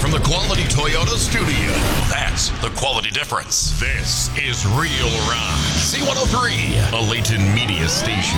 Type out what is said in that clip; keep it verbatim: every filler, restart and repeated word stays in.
from the Quality Toyota studio. That's the quality difference. This is Real Rock. C one oh three, a Layton media station.